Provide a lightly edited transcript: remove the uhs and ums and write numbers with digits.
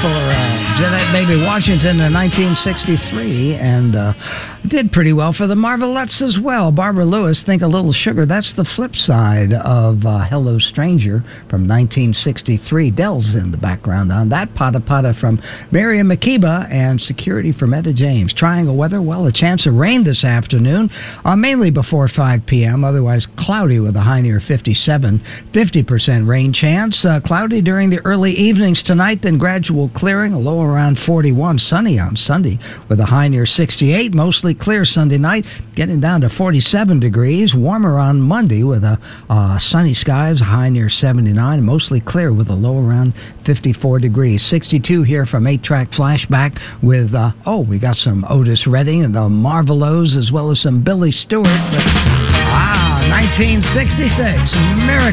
for Jeanette Baby Washington in 1963, and did pretty well for the Marvelettes as well. Barbara Lewis, Think a Little Sugar. That's the flip side of Hello Stranger from 1963. Dell's in the background on that. Pata Pata from Miriam Makeba, and Security from Etta James. Triangle weather, well, a chance of rain this afternoon, mainly before 5 p.m., otherwise cloudy with a high near 57, 50% rain chance. Cloudy during the early evenings tonight, then gradual clearing, a low around 41. Sunny on Sunday with a high near 68, mostly clear Sunday night, getting down to 47 degrees. Warmer on Monday with a sunny skies, high near 79, mostly clear with a low around 54 degrees. 62 here from 8-Track Flashback with, we got some Otis Redding and the Marvelows, as well as some Billy Stewart. 1966, Miracle.